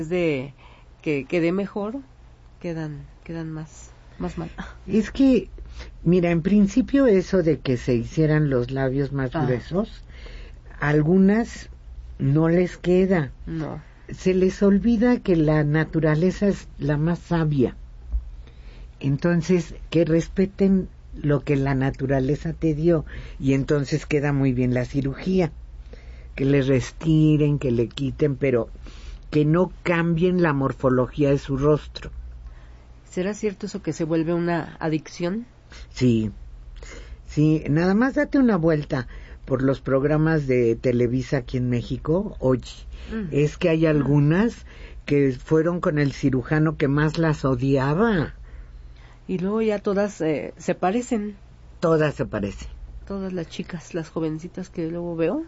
de que quede mejor, quedan más mal. Es que, mira, en principio eso de que se hicieran los labios más gruesos, algunas no les queda. No. Se les olvida que la naturaleza es la más sabia. Entonces, que respeten lo que la naturaleza te dio, y entonces queda muy bien la cirugía. Que le restiren, que le quiten, pero que no cambien la morfología de su rostro. ¿Será cierto eso que se vuelve una adicción? Sí, nada más date una vuelta por los programas de Televisa aquí en México. Oye, es que hay algunas que fueron con el cirujano que más las odiaba. Y luego ya todas se parecen. Todas se parecen. Todas las chicas, las jovencitas que luego veo.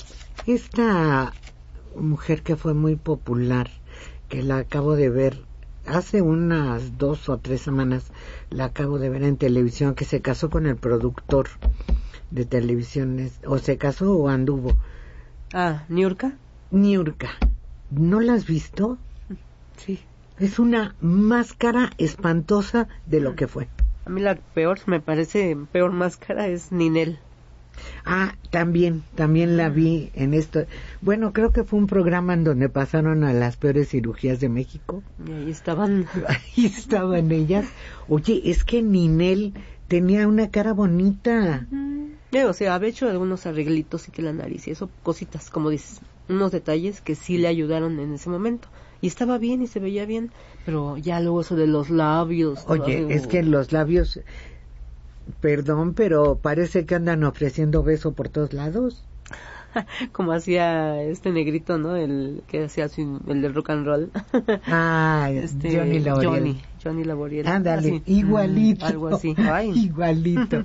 Esta mujer que fue muy popular, que la acabo de ver hace unas 2 o 3 semanas, la acabo de ver en televisión, que se casó con el productor de televisión, o se casó o anduvo. ¿Niurka? Niurka. ¿No la has visto? Sí. Es una máscara espantosa de lo que fue. A mí la peor, me parece peor máscara es Ninel. También la vi en esto. Bueno, creo que fue un programa en donde pasaron a las peores cirugías de México. Y ahí estaban. Ahí estaban ellas. Oye, es que Ninel tenía una cara bonita. O sea, había hecho algunos arreglitos y que la nariz y eso, cositas, como dices, unos detalles que sí le ayudaron en ese momento. Y estaba bien y se veía bien, pero ya luego eso de los labios. Oye, es que los labios... Perdón, pero parece que andan ofreciendo beso por todos lados. Como hacía este negrito, ¿no? El que hacía el del rock and roll. Johnny Laboriel. Johnny Laboriel. Ándale, igualito. Algo así. Ay. Igualito.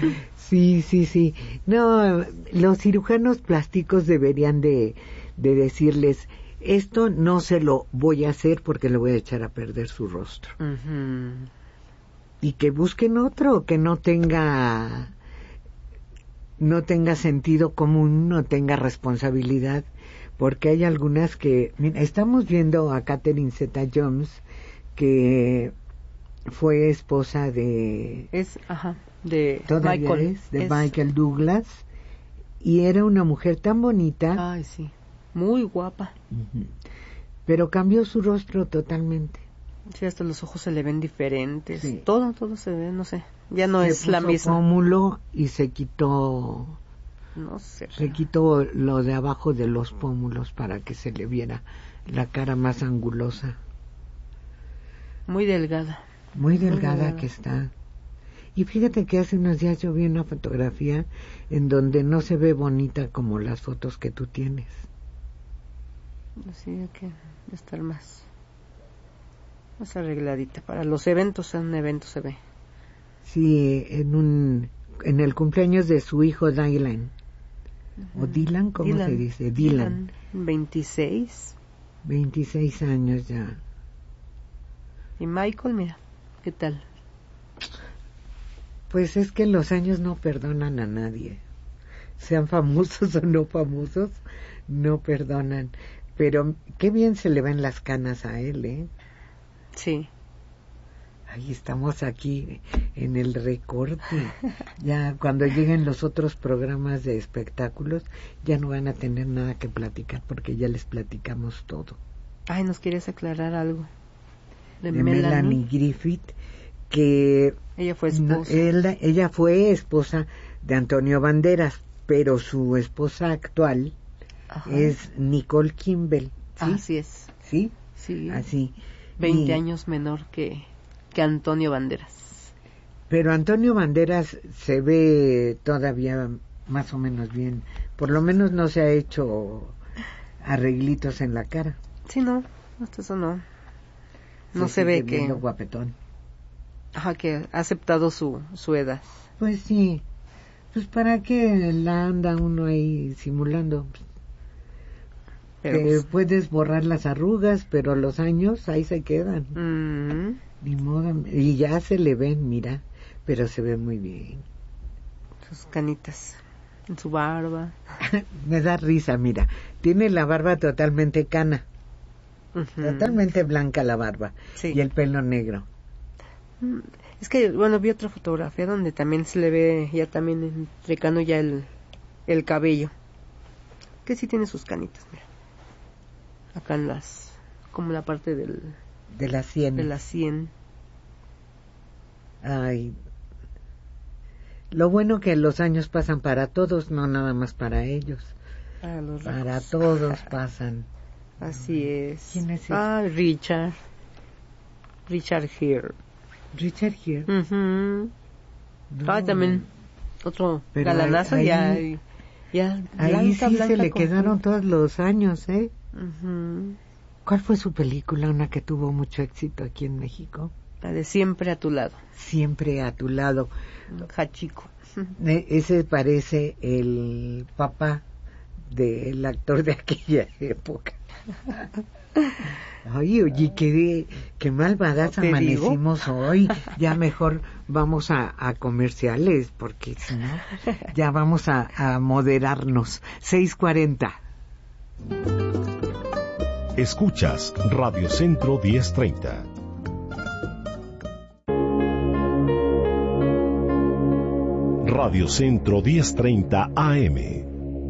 Sí. No, los cirujanos plásticos deberían de decirles, esto no se lo voy a hacer porque le voy a echar a perder su rostro. Y que busquen otro que no tenga sentido común, no tenga responsabilidad, porque hay algunas que... Mira, estamos viendo a Catherine Zeta-Jones, que fue esposa de... de Michael. Michael Douglas, y era una mujer tan bonita. Ay, sí, muy guapa. Pero cambió su rostro totalmente. Sí, hasta los ojos se le ven diferentes. Sí. Todo se ve, no sé. Ya no es la misma. Se puso pómulo y se quitó... No sé. Se quitó lo de abajo de los pómulos para que se le viera la cara más angulosa. Muy delgada. Muy delgada que está. Y fíjate que hace unos días yo vi una fotografía en donde no se ve bonita como las fotos que tú tienes. Sí, hay que estar más arregladita. Para los eventos, en un evento se ve. Sí, en el cumpleaños de su hijo Dylan. ¿O Dylan? ¿Cómo se dice? Dylan. 26 años ya. Y Michael, mira, ¿qué tal? Pues es que los años no perdonan a nadie. Sean famosos o no famosos, no perdonan. Pero qué bien se le ven las canas a él, ¿eh? Sí. Ahí estamos aquí en el recorte. Ya cuando lleguen los otros programas de espectáculos, ya no van a tener nada que platicar porque ya les platicamos todo. Ay, ¿nos quieres aclarar algo? De Melanie Griffith, que... Ella fue esposa. Ella fue esposa de Antonio Banderas, pero su esposa actual es Nicole Kimball. ¿Sí? Así es. ¿Sí? Sí. Así. 20 años menor que Antonio Banderas. Pero Antonio Banderas se ve todavía más o menos bien. Por lo menos no se ha hecho arreglitos en la cara. Sí, no, hasta eso no. No se se ve que... guapetón. Que ha aceptado su edad. Pues sí. Pues para qué la anda uno ahí simulando. Pero puedes borrar las arrugas, pero los años ahí se quedan. Ni modo. Y ya se le ven, mira, pero se ve muy bien. Sus canitas en su barba. Me da risa, mira. Tiene la barba totalmente cana. totalmente blanca la barba, sí. Y el pelo negro. Es que, bueno, vi otra fotografía donde también se le ve ya también entrecano ya el cabello, que sí tiene sus canitas, mira, acá en las, como la parte de la sien. De la sien. Ay, lo bueno que los años pasan para todos, no nada más para ellos. Para todos pasan. Así es. ¿Quién es ese? Richard Gere. Richard Gere. No. También otro pero galanazo. ahí Blanca, sí se le quedaron todos los años, ¿eh? ¿Cuál fue su película, una que tuvo mucho éxito aquí en México? La de Siempre a tu lado. Siempre a tu lado. Hachiko. Ese parece el papá del actor de aquella época. Ay, oye, qué malvadas amanecimos hoy. Ya mejor vamos a comerciales, porque si no, ya vamos a moderarnos. 6:40. Escuchas Radio Centro 1030. Radio Centro 1030 AM.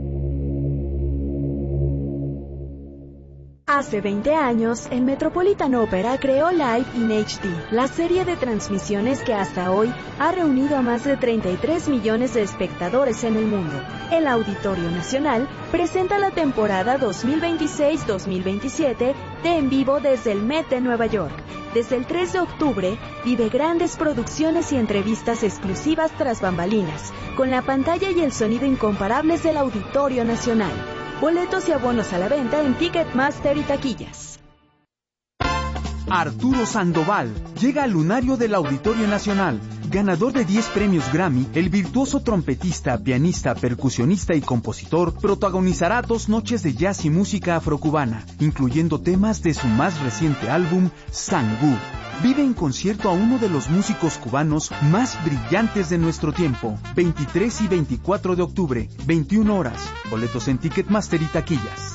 Hace 20 años, el Metropolitan Opera creó Live in HD, la serie de transmisiones que hasta hoy ha reunido a más de 33 millones de espectadores en el mundo. El Auditorio Nacional presenta la temporada 2026-2027 de En Vivo desde el Met de Nueva York. Desde el 3 de octubre, vive grandes producciones y entrevistas exclusivas tras bambalinas, con la pantalla y el sonido incomparables del Auditorio Nacional. Boletos y abonos a la venta en Ticketmaster y taquillas. Arturo Sandoval llega al lunario del Auditorio Nacional. Ganador de 10 premios Grammy, el virtuoso trompetista, pianista, percusionista y compositor protagonizará 2 noches de jazz y música afrocubana, incluyendo temas de su más reciente álbum, Sangú. Vive en concierto a uno de los músicos cubanos más brillantes de nuestro tiempo. 23 y 24 de octubre, 21 horas. Boletos en Ticketmaster y taquillas.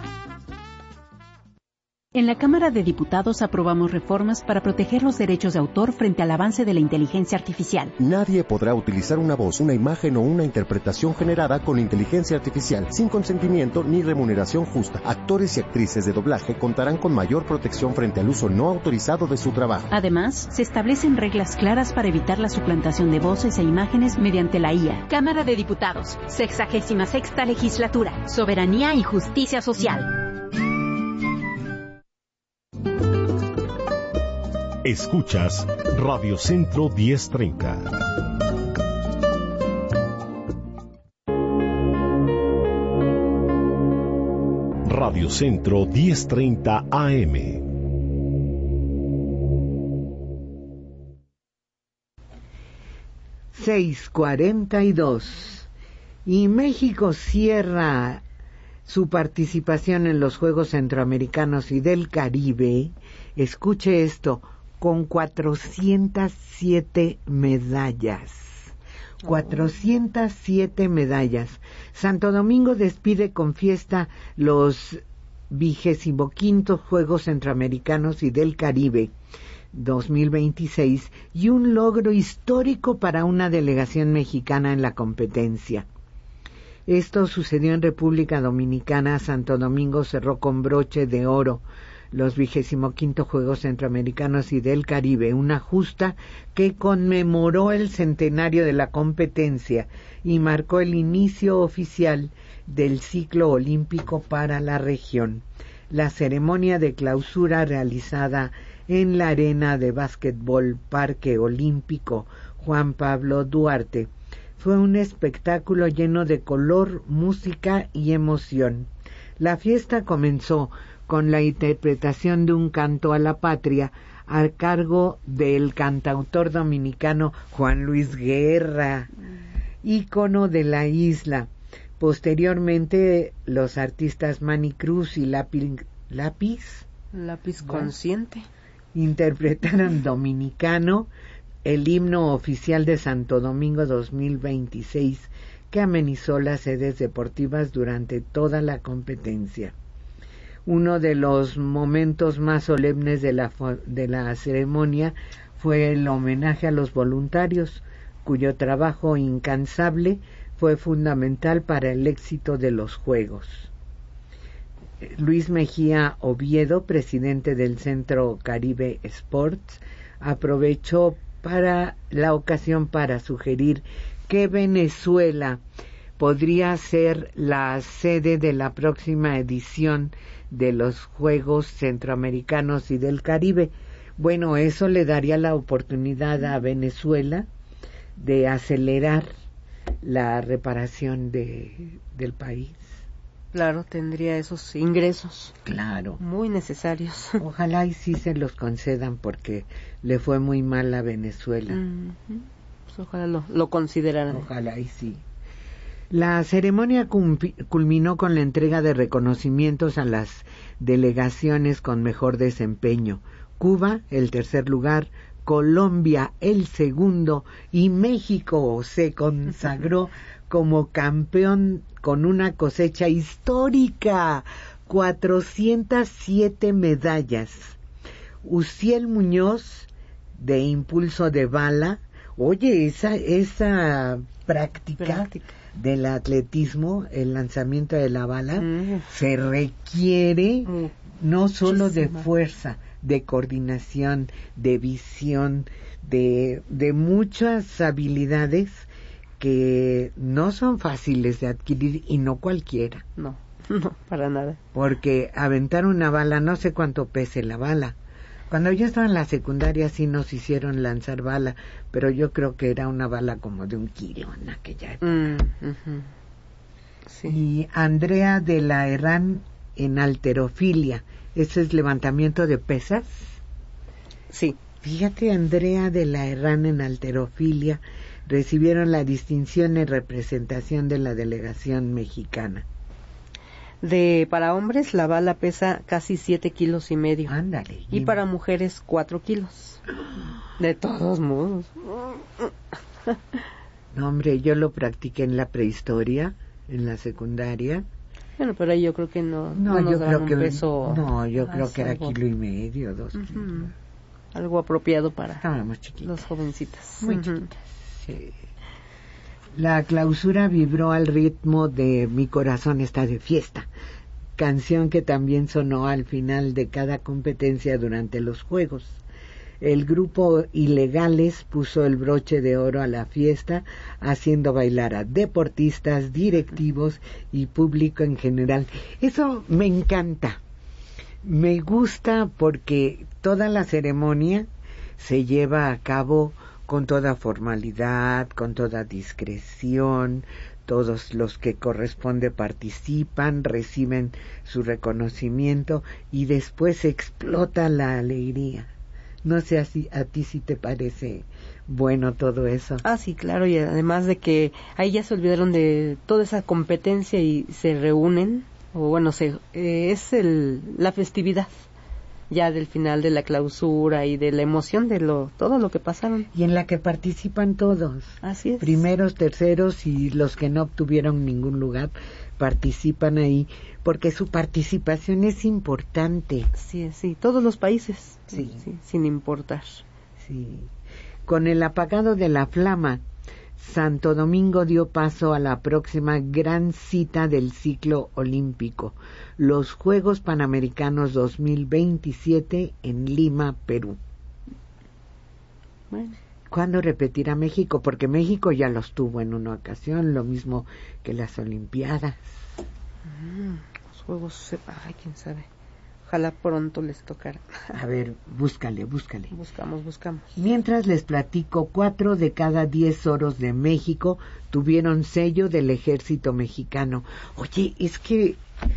En la Cámara de Diputados aprobamos reformas para proteger los derechos de autor frente al avance de la inteligencia artificial. Nadie podrá utilizar una voz, una imagen o una interpretación generada con inteligencia artificial sin consentimiento ni remuneración justa. Actores y actrices de doblaje contarán con mayor protección frente al uso no autorizado de su trabajo. Además, se establecen reglas claras para evitar la suplantación de voces e imágenes mediante la IA. Cámara de Diputados, 66ª Legislatura, Soberanía y Justicia Social. Escuchas Radio Centro 1030. Radio Centro 1030 AM. Y México cierra su participación en los Juegos Centroamericanos y del Caribe. Escuche esto, con 407 medallas. 407 medallas. Santo Domingo despide con fiesta los 25º Juegos Centroamericanos y del Caribe 2026 y un logro histórico para una delegación mexicana en la competencia. Esto sucedió en República Dominicana. Santo Domingo cerró con broche de oro los 25º Juegos Centroamericanos y del Caribe, una justa que conmemoró el centenario de la competencia y marcó el inicio oficial del ciclo olímpico para la región. La ceremonia de clausura realizada en la arena de básquetbol Parque Olímpico Juan Pablo Duarte fue un espectáculo lleno de color, música y emoción. La fiesta comenzó con la interpretación de un canto a la patria a cargo del cantautor dominicano Juan Luis Guerra, ícono de la isla. Posteriormente, los artistas Manny Cruz y Lápiz Consciente interpretaron Dominicano, el himno oficial de Santo Domingo 2026, que amenizó las sedes deportivas durante toda la competencia. Uno de los momentos más solemnes de la ceremonia fue el homenaje a los voluntarios, cuyo trabajo incansable fue fundamental para el éxito de los Juegos. Luis Mejía Oviedo, presidente del Centro Caribe Sports, aprovechó para la ocasión para sugerir que Venezuela podría ser la sede de la próxima edición de los Juegos Centroamericanos y del Caribe. Bueno, eso le daría la oportunidad a Venezuela de acelerar la reparación del país. Claro, tendría esos ingresos. Claro. Muy necesarios. Ojalá y sí se los concedan porque le fue muy mal a Venezuela. Pues ojalá lo consideraran. Ojalá y sí. La ceremonia culminó con la entrega de reconocimientos a las delegaciones con mejor desempeño. Cuba, el tercer lugar, Colombia, el segundo, y México se consagró como campeón con una cosecha histórica, 407 medallas. Uciel Muñoz, de impulso de bala, oye, esa práctica del atletismo, el lanzamiento de la bala, se requiere no solo de fuerza, de coordinación, de visión, de muchas habilidades que no son fáciles de adquirir y no cualquiera. No, para nada. Porque aventar una bala, no sé cuánto pese la bala. Cuando yo estaba en la secundaria sí nos hicieron lanzar bala, pero yo creo que era una bala como de 1 kilo en aquella época. Sí. Y Andrea de la Herrán en halterofilia. ¿Ese es levantamiento de pesas? Sí. Fíjate, Andrea de la Herrán en halterofilia recibieron la distinción en representación de la delegación mexicana. Para hombres la bala pesa casi 7,5 kilos. Ándale. Y para mujeres 4 kilos. De todos modos. No, hombre, yo lo practiqué en la prehistoria, en la secundaria. Bueno, pero ahí yo creo que no yo creo que peso. No, yo creo que era 1,5 kilos, 2 kilos. Algo apropiado para Estábamos chiquitas. los jovencitas. Muy chiquitas. Sí. La clausura vibró al ritmo de Mi corazón está de fiesta, canción que también sonó al final de cada competencia durante los Juegos. El grupo Ilegales puso el broche de oro a la fiesta, haciendo bailar a deportistas, directivos y público en general. Eso me encanta. Me gusta porque toda la ceremonia se lleva a cabo con toda formalidad, con toda discreción. Todos los que corresponde participan, reciben su reconocimiento y después explota la alegría. No sé a ti si te parece bueno todo eso. Ah, sí, claro, y además de que ahí ya se olvidaron de toda esa competencia y se reúnen, o bueno, es la festividad ya del final de la clausura y de la emoción de todo lo que pasaron. Y en la que participan todos. Así es. Primeros, terceros y los que no obtuvieron ningún lugar participan ahí, porque su participación es importante. Sí, todos los países, sí, sin importar. Sí. Con el apagado de la flama, Santo Domingo dio paso a la próxima gran cita del ciclo olímpico, los Juegos Panamericanos 2027 en Lima, Perú. Bueno. ¿Cuándo repetirá México? Porque México ya los tuvo en una ocasión, lo mismo que las Olimpiadas. Los Juegos, quién sabe. Ojalá pronto les tocara. A ver, búscale. Buscamos. Mientras les platico, 4 de cada 10 oros de México tuvieron sello del ejército mexicano. Oye, es que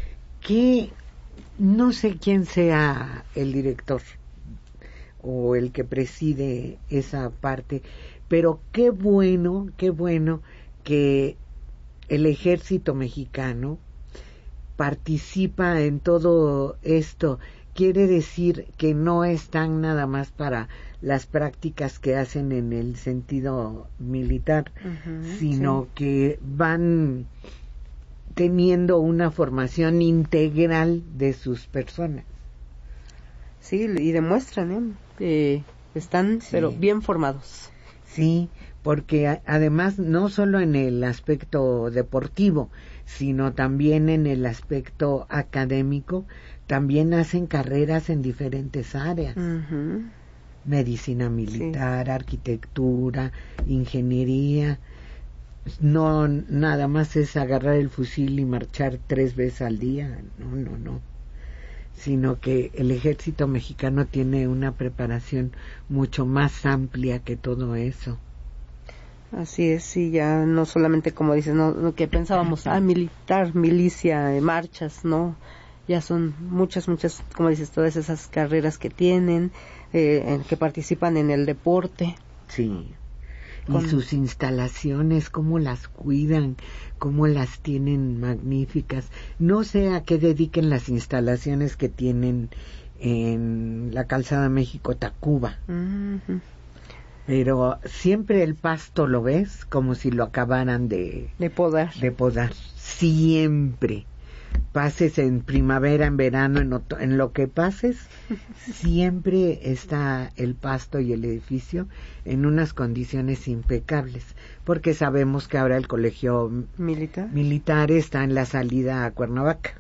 no sé quién sea el director o el que preside esa parte, pero qué bueno que el ejército mexicano participa en todo esto. Quiere decir que no están nada más para las prácticas que hacen en el sentido militar, sino que van teniendo una formación integral de sus personas. Sí, y demuestran, están, sí, pero bien formados. Sí, porque además no solo en el aspecto deportivo, sino también en el aspecto académico, también hacen carreras en diferentes áreas. Uh-huh. Medicina militar, sí, arquitectura, ingeniería. No, nada más es agarrar el fusil y marchar 3 veces al día. No. Sino que el ejército mexicano tiene una preparación mucho más amplia que todo eso. Así es, sí, ya no solamente como dices, no que pensábamos, militar, milicia, marchas, no, ya son muchas, como dices, todas esas carreras que tienen, que participan en el deporte. Sí. Y sus instalaciones, cómo las cuidan, cómo las tienen magníficas. No sé a qué dediquen las instalaciones que tienen en la Calzada México-Tacuba. Uh-huh. Pero siempre el pasto lo ves como si lo acabaran de podar. Siempre. Pases en primavera, en verano, en lo que pases, siempre está el pasto y el edificio en unas condiciones impecables, porque sabemos que ahora el colegio militar está en la salida a Cuernavaca,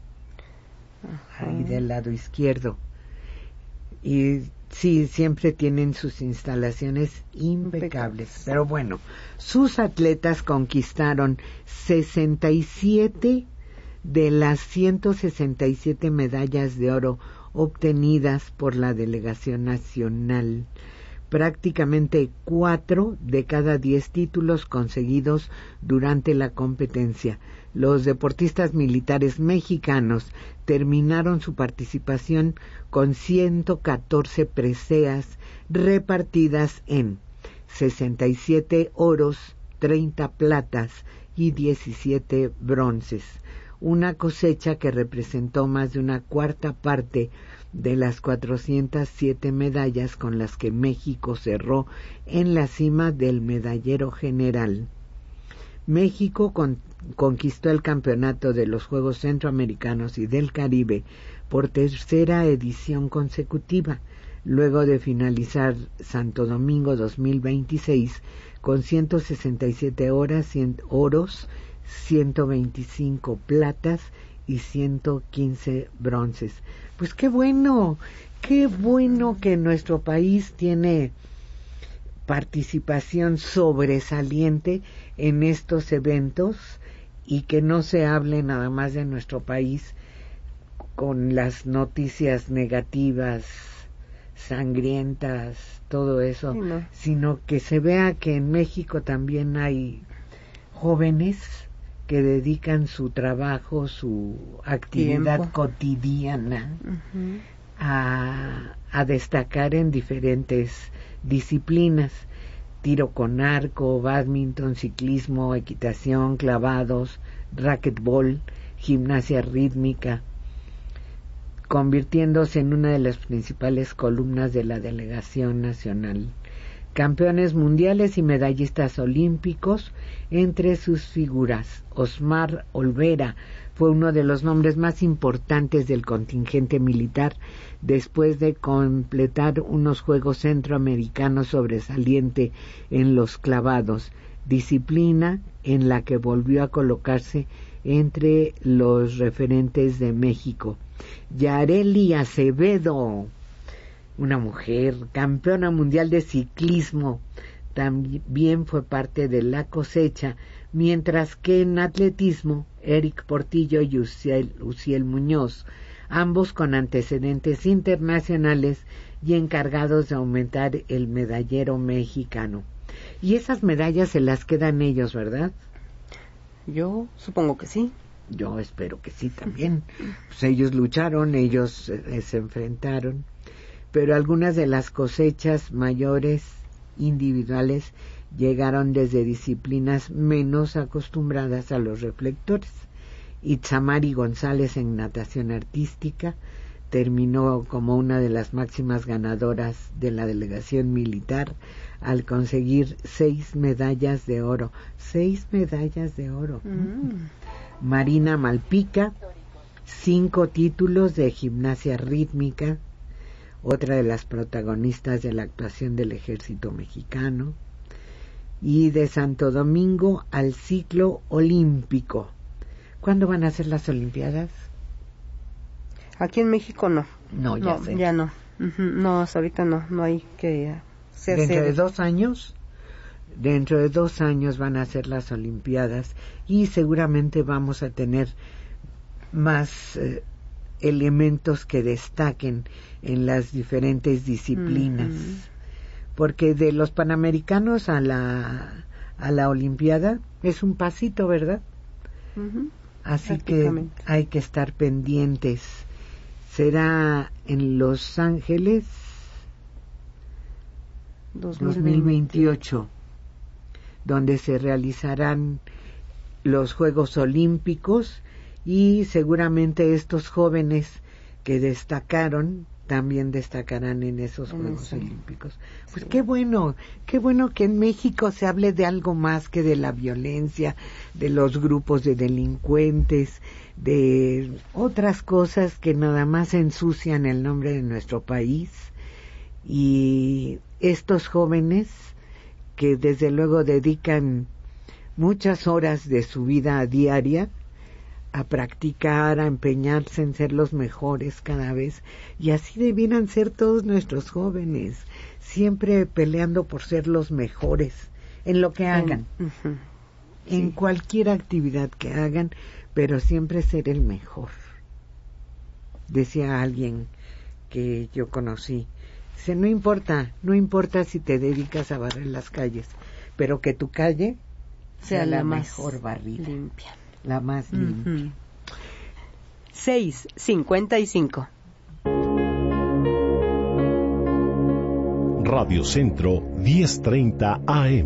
ahí del lado izquierdo, y sí, siempre tienen sus instalaciones impecables. Pero bueno, sus atletas conquistaron 67 de las 167 medallas de oro obtenidas por la delegación nacional. Prácticamente 4 de cada 10 títulos conseguidos durante la competencia. Los deportistas militares mexicanos terminaron su participación con 114 preseas repartidas en 67 oros, 30 platas y 17 bronces. Una cosecha que representó más de una cuarta parte de las 407 medallas con las que México cerró en la cima del medallero general. México conquistó el campeonato de los Juegos Centroamericanos y del Caribe por tercera edición consecutiva, luego de finalizar Santo Domingo 2026 con 167 oros, 125 platas y 115 bronces. Pues qué bueno que nuestro país tiene participación sobresaliente en estos eventos y que no se hable nada más de nuestro país con las noticias negativas, sangrientas, todo eso, sí, no, sino que se vea que en México también hay jóvenes que dedican su trabajo, su actividad cotidiana uh-huh. a destacar en diferentes disciplinas: tiro con arco, bádminton, ciclismo, equitación, clavados, racquetball, gimnasia rítmica, convirtiéndose en una de las principales columnas de la delegación nacional. Campeones mundiales y medallistas olímpicos entre sus figuras. Osmar Olvera fue uno de los nombres más importantes del contingente militar después de completar unos Juegos Centroamericanos sobresaliente en los clavados, disciplina en la que volvió a colocarse entre los referentes de México. Yareli Acevedo, una mujer campeona mundial de ciclismo, también fue parte de la cosecha, mientras que en atletismo, Eric Portillo y Uciel Muñoz, ambos con antecedentes internacionales y encargados de aumentar el medallero mexicano. Y esas medallas se las quedan ellos, ¿verdad? Yo supongo que sí. Yo espero que sí también. Pues ellos lucharon, ellos se enfrentaron. Pero algunas de las cosechas mayores individuales llegaron desde disciplinas menos acostumbradas a los reflectores. Itzamari González en natación artística terminó como una de las máximas ganadoras de la delegación militar al conseguir 6 medallas de oro. 6 medallas de oro. Marina Malpica, 5 títulos de gimnasia rítmica, otra de las protagonistas de la actuación del Ejército Mexicano, y de Santo Domingo al ciclo olímpico. ¿Cuándo van a ser las Olimpiadas? Aquí en México no. No, ya sé. Ya no. No, hasta ahorita no hay que ser ¿Dentro sede. de 2 años? Dentro de 2 años van a ser las Olimpiadas y seguramente vamos a tener más elementos que destaquen en las diferentes disciplinas. Porque de los Panamericanos a la Olimpiada es un pasito, ¿verdad? Así que hay que estar pendientes. Será en Los Ángeles 2028, donde se realizarán los Juegos Olímpicos y seguramente estos jóvenes que destacaron también destacarán en esos Juegos Olímpicos. Pues qué bueno que en México se hable de algo más que de la violencia, de los grupos de delincuentes, de otras cosas que nada más ensucian el nombre de nuestro país. Y estos jóvenes que desde luego dedican muchas horas de su vida diaria a practicar, a empeñarse en ser los mejores cada vez, y así debieran ser todos nuestros jóvenes, siempre peleando por ser los mejores en lo que hagan, en cualquier actividad que hagan, pero siempre ser el mejor. Decía alguien que yo conocí, dice, no importa si te dedicas a barrer las calles, pero que tu calle sea la mejor barrida, limpia. La más limpia. 6:55. Radio Centro 1030 AM.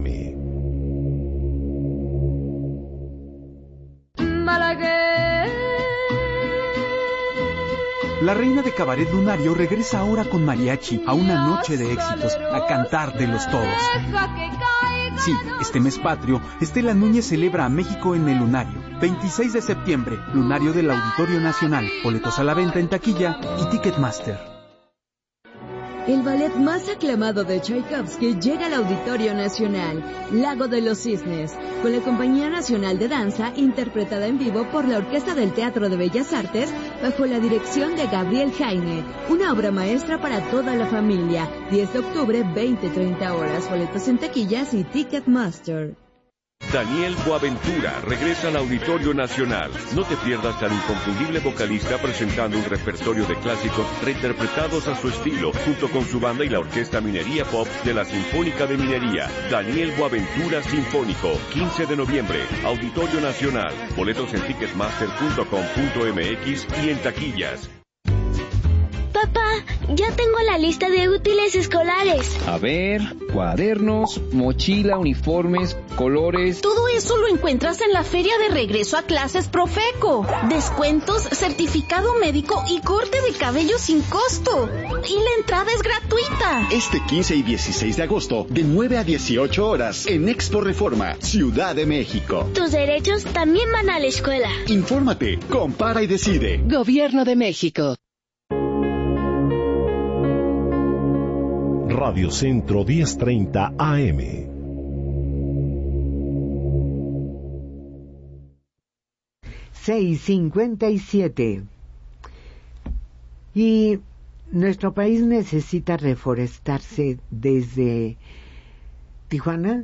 La reina de cabaret lunario regresa ahora con mariachi a una noche de éxitos, a cantar de los todos. Sí, este mes patrio, Estela Núñez celebra a México en el Lunario. 26 de septiembre, Lunario del Auditorio Nacional. Boletos a la venta en taquilla y Ticketmaster. El ballet más aclamado de Tchaikovsky llega al Auditorio Nacional, Lago de los Cisnes, con la Compañía Nacional de Danza, interpretada en vivo por la Orquesta del Teatro de Bellas Artes, bajo la dirección de Gabriel Jaime. Una obra maestra para toda la familia. 10 de octubre, 20-30 horas. Boletos en taquillas y Ticketmaster. Daniel Boaventura regresa al Auditorio Nacional. No te pierdas al inconfundible vocalista presentando un repertorio de clásicos reinterpretados a su estilo, junto con su banda y la Orquesta Minería Pop de la Sinfónica de Minería. Daniel Boaventura Sinfónico, 15 de noviembre, Auditorio Nacional. Boletos en ticketmaster.com.mx y en taquillas. Papá, ya tengo la lista de útiles escolares. A ver, cuadernos, mochila, uniformes, colores... Todo eso lo encuentras en la Feria de Regreso a Clases Profeco. Descuentos, certificado médico y corte de cabello sin costo. Y la entrada es gratuita. Este 15 y 16 de agosto, de 9 a 18 horas, en Expo Reforma, Ciudad de México. Tus derechos también van a la escuela. Infórmate, compara y decide. Gobierno de México. Radio Centro 1030 AM. $6.57. Y nuestro país necesita reforestarse desde Tijuana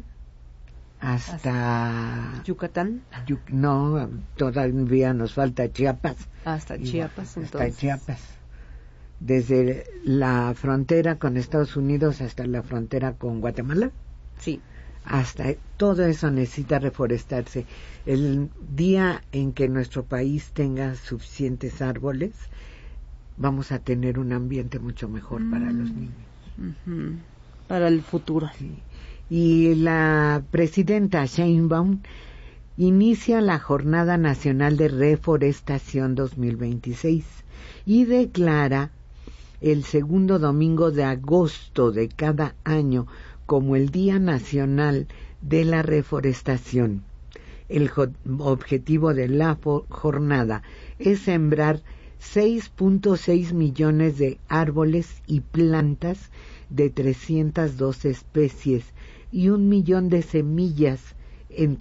hasta Yucatán. No, todavía nos falta Chiapas. Hasta Chiapas, entonces. Hasta Chiapas. Desde la frontera con Estados Unidos hasta la frontera con Guatemala. Sí. Hasta todo eso necesita reforestarse. El día en que nuestro país tenga suficientes árboles, vamos a tener un ambiente mucho mejor para los niños. Para el futuro. Sí. Y la presidenta Sheinbaum inicia la Jornada Nacional de Reforestación 2026 y declara el segundo domingo de agosto de cada año como el Día Nacional de la Reforestación. El objetivo de la jornada es sembrar 6.6 millones de árboles y plantas de 302 especies y 1 millón de semillas en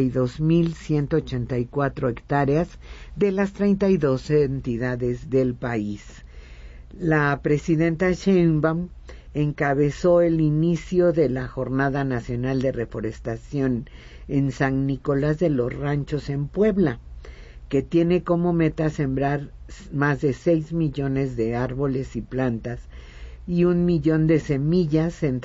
32.184 hectáreas de las 32 entidades del país. La presidenta Sheinbaum encabezó el inicio de la Jornada Nacional de Reforestación en San Nicolás de los Ranchos en Puebla, que tiene como meta sembrar más de 6 millones de árboles y plantas y 1 millón de semillas en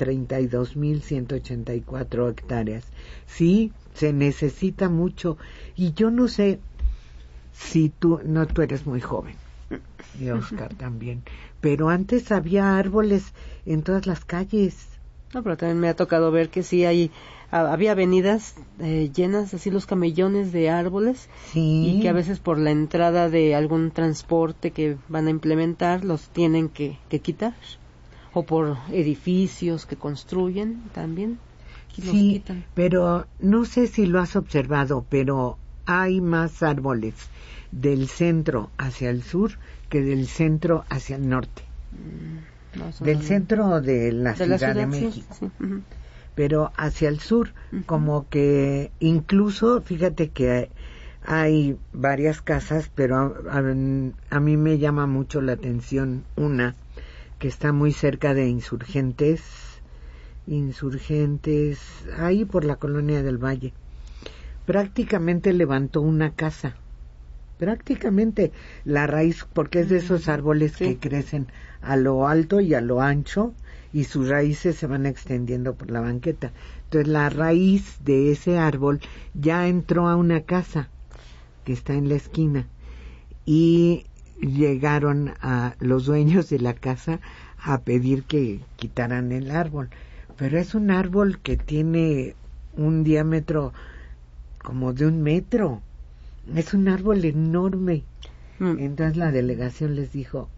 32.184 hectáreas. Sí, se necesita mucho. Y yo no sé si tú eres muy joven, y Oscar también, pero antes había árboles en todas las calles. No, pero también me ha tocado ver que sí había avenidas llenas, así los camellones de árboles, sí, y que a veces por la entrada de algún transporte que van a implementar los tienen que quitar, o por edificios que construyen también los quitan. Pero no sé si lo has observado, pero hay más árboles del centro hacia el sur que del centro hacia el norte. Del centro de la Ciudad de México. Sí. Uh-huh. Pero hacia el sur, como que incluso, fíjate que hay varias casas, pero a mí me llama mucho la atención una que está muy cerca de Insurgentes, ahí por la Colonia del Valle. Prácticamente levantó una casa, prácticamente la raíz, porque es de esos árboles que crecen a lo alto y a lo ancho, y sus raíces se van extendiendo por la banqueta. Entonces la raíz de ese árbol ya entró a una casa que está en la esquina, y llegaron a los dueños de la casa a pedir que quitaran el árbol. Pero es un árbol que tiene un diámetro como de 1 metro. Es un árbol enorme. Entonces la delegación les dijo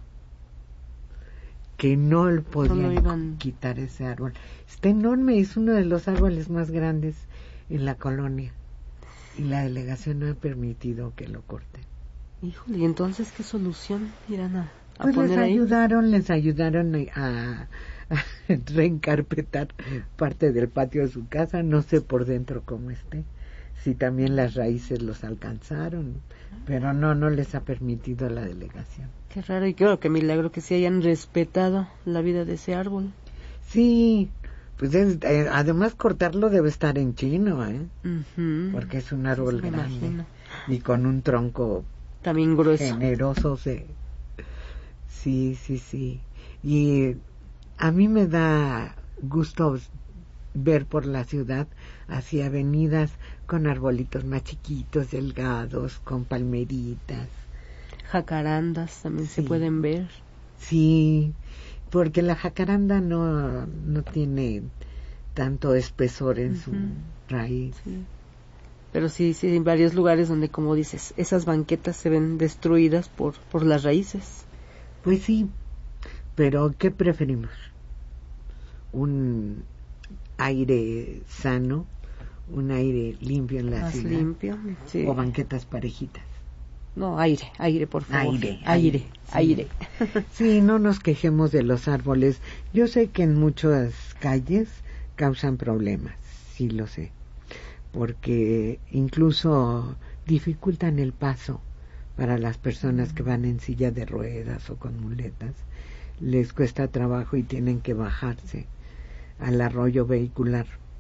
que no podían quitar ese árbol. Está enorme, es uno de los árboles más grandes en la colonia, y la delegación no ha permitido que lo corten. Híjole, ¿y entonces qué solución irán a pues poner ahí? Les ayudaron a reencarpetar parte del patio de su casa. No sé por dentro cómo esté, si también las raíces los alcanzaron, pero no les ha permitido la delegación. Qué raro, y claro, qué milagro que sí hayan respetado la vida de ese árbol. Sí, pues además cortarlo debe estar en chino, porque es un árbol grande y con un tronco también grueso, generoso. Sí. Y a mí me da gusto ver por la ciudad así avenidas con arbolitos más chiquitos, delgados, con palmeritas. Jacarandas también se pueden ver. Sí, porque la jacaranda no tiene tanto espesor en su raíz. Sí. Pero sí, en varios lugares donde, como dices, esas banquetas se ven destruidas por las raíces. Pues sí, pero ¿qué preferimos? ¿Un aire sano, un aire limpio en la más ciudad? Limpio, sí. ¿O banquetas parejitas? No, aire, por favor. Aire. Sí, no nos quejemos de los árboles. Yo sé que en muchas calles causan problemas, sí lo sé, porque incluso dificultan el paso para las personas que van en silla de ruedas o con muletas. Les cuesta trabajo y tienen que bajarse al arroyo vehicular.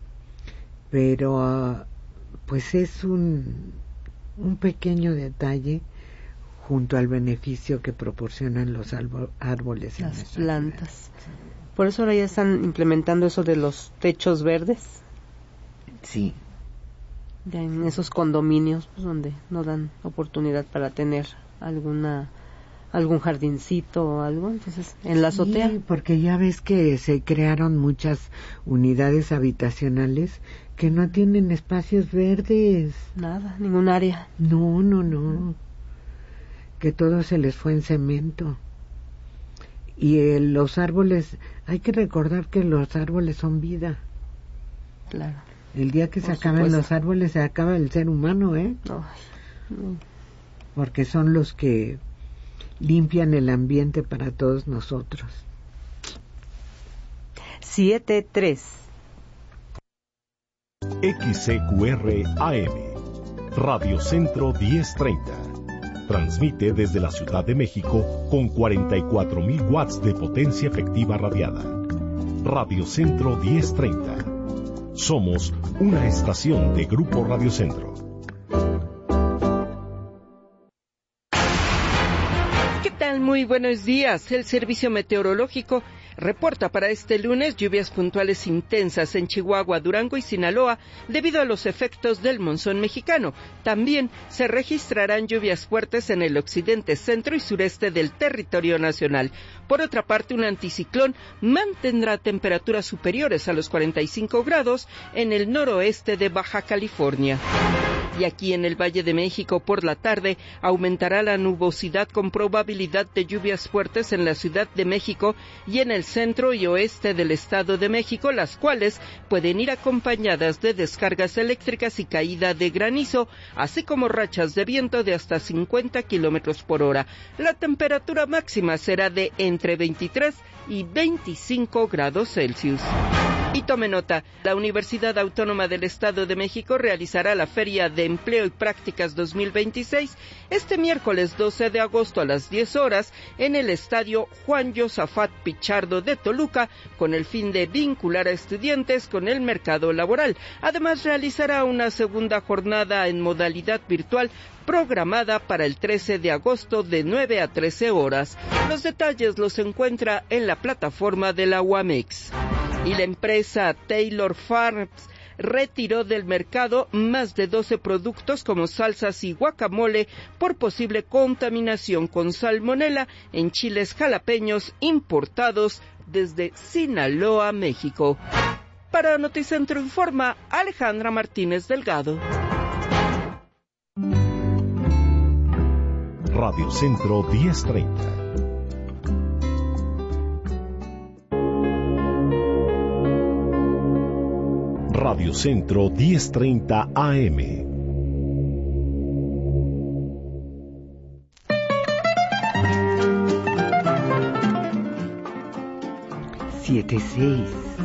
Pero pues es un pequeño detalle junto al beneficio que proporcionan los árboles, las plantas. Por eso ahora ya están implementando eso de los techos verdes. Sí. Ya en esos condominios, pues, donde no dan oportunidad para tener algún jardincito o algo, entonces en la azotea. Sí, porque ya ves que se crearon muchas unidades habitacionales que no tienen espacios verdes. Nada, ningún área. No. Que todo se les fue en cemento. Y los árboles, hay que recordar que los árboles son vida. Claro. El día que se acaben los árboles se acaba el ser humano, ¿eh? No. Porque son los que limpian el ambiente para todos nosotros. 7:3 XCQR AM, Radio Centro 1030. Transmite desde la Ciudad de México con 44,000 watts de potencia efectiva radiada. Radio Centro 1030. Somos una estación de Grupo Radio Centro. ¿Qué tal? Muy buenos días. El Servicio Meteorológico reporta para este lunes lluvias puntuales intensas en Chihuahua, Durango y Sinaloa debido a los efectos del monzón mexicano. También se registrarán lluvias fuertes en el occidente, centro y sureste del territorio nacional. Por otra parte, un anticiclón mantendrá temperaturas superiores a los 45 grados en el noroeste de Baja California. Y aquí en el Valle de México por la tarde aumentará la nubosidad con probabilidad de lluvias fuertes en la Ciudad de México y en el centro y oeste del Estado de México, las cuales pueden ir acompañadas de descargas eléctricas y caída de granizo, así como rachas de viento de hasta 50 kilómetros por hora. La temperatura máxima será de entre 23 y 25 grados Celsius. Y tome nota, la Universidad Autónoma del Estado de México realizará la Feria de Empleo y Prácticas 2026 este miércoles 12 de agosto a las 10 horas en el Estadio Juan Josafat Pichardo de Toluca, con el fin de vincular a estudiantes con el mercado laboral. Además, realizará una segunda jornada en modalidad virtual programada para el 13 de agosto de 9 a 13 horas. Los detalles los encuentra en la plataforma de la UAMEX. Y la empresa Taylor Farms retiró del mercado más de 12 productos como salsas y guacamole por posible contaminación con salmonela en chiles jalapeños importados desde Sinaloa, México. Para Noticentro informa Alejandra Martínez Delgado. Radio Centro 1030. Radio Centro 1030 AM. Siete, 6.